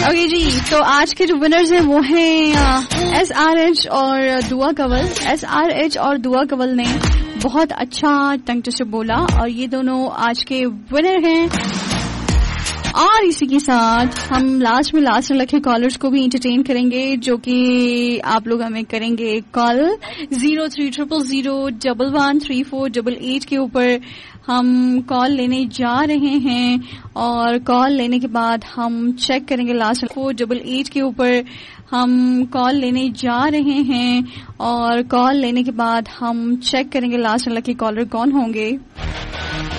Okay जी, तो आज के जो विनर्स हैं वो हैं SRH और दुआ कंवल। SRH और दुआ कंवल ने बहुत अच्छा टंग ट्विस्टर बोला और ये दोनों आज के विनर हैं। और इसी के साथ हम लास्ट में रखे कॉलर्स को भी एंटरटेन करेंगे, जो कि आप लोग हमें करेंगे कॉल 0300113488 के ऊपर हम कॉल लेने जा रहे हैं। और कॉल लेने के बाद हम चेक करेंगे लास्ट 488 के ऊपर हम कॉल लेने जा रहे हैं। और कॉल लेने के बाद हम चेक करेंगे लास्ट लकी कॉलर कौन होंगे।